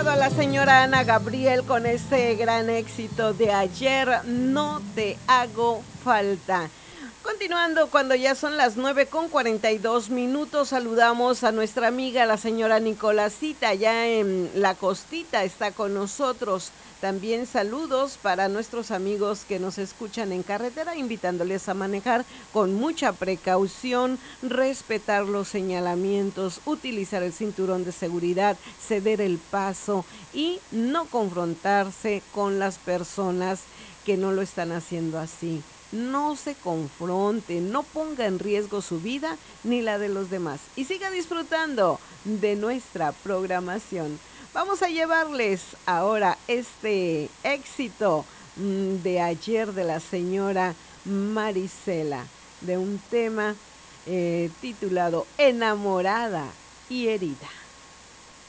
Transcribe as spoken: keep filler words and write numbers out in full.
escuchado a la señora Ana Gabriel con este gran éxito de ayer, No te hago falta. Continuando, cuando ya son las nueve con cuarenta y dos minutos, saludamos a nuestra amiga, la señora Nicolásita, allá en La Costita, está con nosotros. También saludos para nuestros amigos que nos escuchan en carretera, invitándoles a manejar con mucha precaución, respetar los señalamientos, utilizar el cinturón de seguridad, ceder el paso y no confrontarse con las personas que no lo están haciendo así. No se confronte, no ponga en riesgo su vida ni la de los demás y siga disfrutando de nuestra programación. Vamos a llevarles ahora este éxito mmm, de ayer de la señora Marisela, de un tema eh, titulado Enamorada y herida.